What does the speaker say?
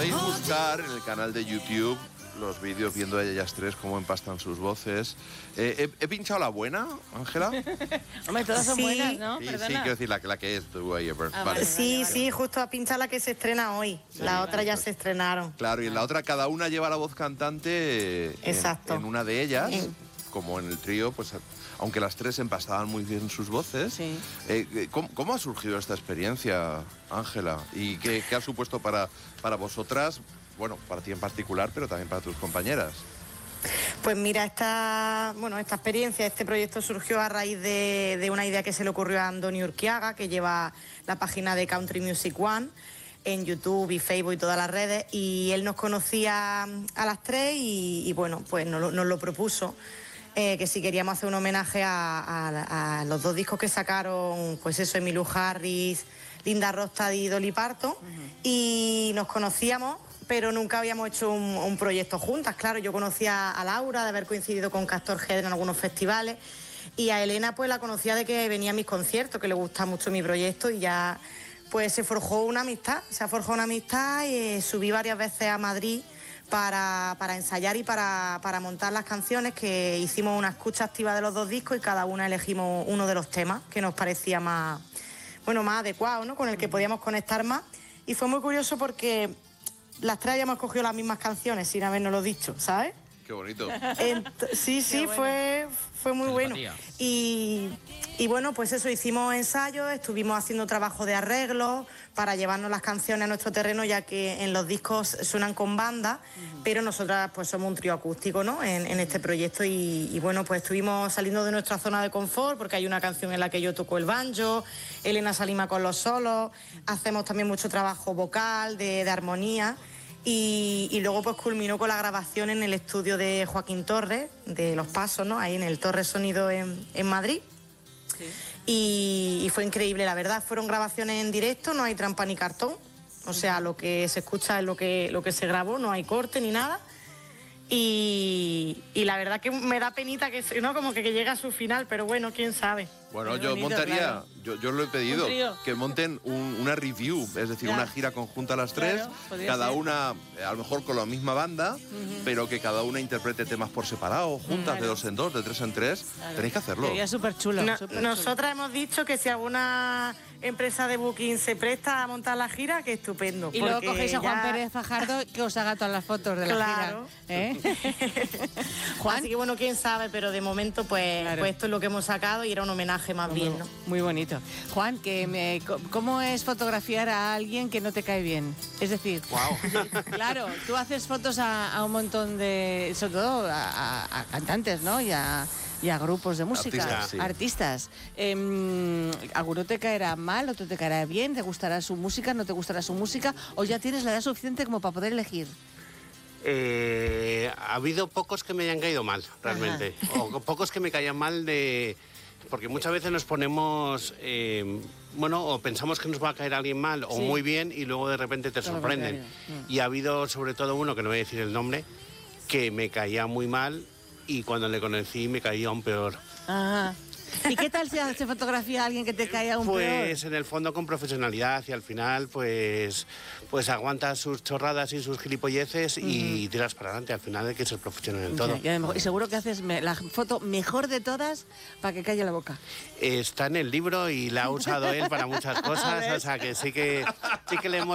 Podéis buscar en el canal de YouTube los vídeos viendo a ellas tres cómo empastan sus voces. ¿He pinchado la buena, Ángela? Hombre, todas son buenas, ¿no? Sí, Perdona. sí, quiero decir la que es. Vale. Sí, justo a pinchar la que se estrena hoy. Sí, Las otras ya se estrenaron. Claro, y en la otra cada una lleva la voz cantante Exacto. en una de ellas, como en el trío, pues aunque las tres empastaban muy bien sus voces. Sí. ¿Cómo ha surgido esta experiencia, Ángela? ¿Y qué ha supuesto para vosotras? Bueno, para ti en particular, pero también para tus compañeras. Pues mira, esta experiencia, este proyecto surgió a raíz de una idea que se le ocurrió a Andoni Urquiaga, que lleva la página de Country Music One en YouTube y Facebook y todas las redes, y él nos conocía a las tres y bueno, pues nos lo propuso, que si queríamos hacer un homenaje a los dos discos que sacaron, pues eso, Emmylou Harris, Linda Ronstadt y Dolly Parton, y nos conocíamos, pero nunca habíamos hecho un proyecto juntas. Claro, yo conocía a Laura de haber coincidido con Castor Head en algunos festivales, y a Elena pues la conocía de que venía a mis conciertos, que le gusta mucho mi proyecto, y ya pues se forjó una amistad, y subí varias veces a Madrid para ensayar y para montar las canciones, que hicimos una escucha activa de los dos discos y cada una elegimos uno de los temas que nos parecía más adecuado, ¿no? Con el que podíamos conectar más, y fue muy curioso porque las tres habíamos cogido las mismas canciones sin habernoslo dicho, ¿sabes? Qué bonito. Sí, bueno. fue muy bueno. Y bueno, pues eso, hicimos ensayos, estuvimos haciendo trabajo de arreglo para llevarnos las canciones a nuestro terreno, ya que en los discos suenan con banda, pero nosotras pues somos un trío acústico, ¿no? En este proyecto, y bueno, pues estuvimos saliendo de nuestra zona de confort, porque hay una canción en la que yo toco el banjo, Elena se anima con los solos, hacemos también mucho trabajo vocal, de armonía. Y luego pues culminó con la grabación en el estudio de Joaquín Torres, de Los Pasos, ¿no? Ahí en el Torres Sonido en Madrid. Sí. Y fue increíble, la verdad. Fueron grabaciones en directo, no hay trampa ni cartón. O sea, lo que se escucha es lo que se grabó, no hay corte ni nada. Y la verdad que me da penita que, ¿no? Como que llegue a su final, pero bueno, quién sabe. Bueno, Muy yo bonito, montaría, claro. yo lo he pedido, que monten una review, es decir, una gira conjunta a las tres, Claro, cada ser. una, a lo mejor con la misma banda, pero que cada una interprete temas por separado, juntas, de dos en dos, de tres en tres. Claro. Tenéis que hacerlo. Sería súper chulo. Nosotras hemos dicho que si alguna empresa de booking se presta a montar la gira, que estupendo. Y luego porque cogéis a Juan ya... Pérez Fajardo que os haga todas las fotos de la Claro. gira. Juan, Así que bueno, quién sabe, pero de momento pues esto es lo que hemos sacado y era un homenaje más bien, ¿no? muy bonito. Juan, ¿cómo es fotografiar a alguien que no te cae bien? Es decir, claro, tú haces fotos a un montón de, sobre todo a cantantes, ¿no? Y a grupos de música, artistas. ¿Alguno te caerá mal, otro te caerá bien? ¿Te gustará su música, no te gustará su música? ¿O ya tienes la edad suficiente como para poder elegir? Ha habido pocos que me hayan caído mal, realmente. O pocos que me caían mal porque muchas veces nos ponemos, o pensamos que nos va a caer alguien mal o muy bien y luego de repente te sorprenden. Y ha habido sobre todo uno, que no voy a decir el nombre, que me caía muy mal y cuando le conocí me caía aún peor. Ajá. ¿Y qué tal se fotografía a alguien que te cae aún peor? Pues en el fondo con profesionalidad y al final pues aguantas sus chorradas y sus gilipolleces y tiras para adelante. Al final hay que ser profesional en todo. Y seguro que haces la foto mejor de todas para que calle la boca. Está en el libro y la ha usado él para muchas cosas, o sea que sí que le hemos